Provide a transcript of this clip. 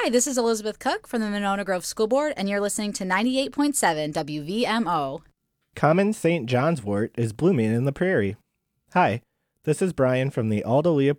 Hi, this is Elizabeth Cook from the Monona Grove School Board, and you're listening to 98.7 WVMO. Common St. John's wort is blooming in the prairie. Hi, this is Brian from the Alda